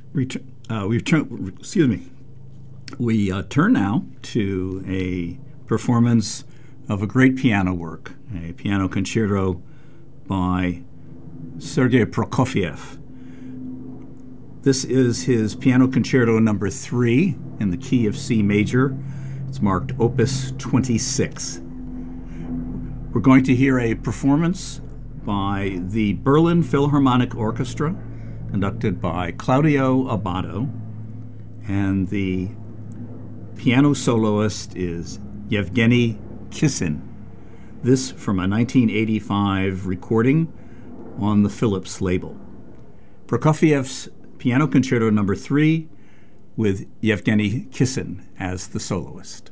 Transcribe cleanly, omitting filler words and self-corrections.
We turn now to a performance of a great piano work, a piano concerto by Sergei Prokofiev. This is his Piano Concerto number 3 in the key of C major. It's marked Opus 26. We're going to hear a performance by the Berlin Philharmonic Orchestra, conducted by Claudio Abbado, and the piano soloist is Yevgeny Kissin. This from a 1985 recording on the Philips label. Prokofiev's Piano Concerto number 3 with Yevgeny Kissin as the soloist.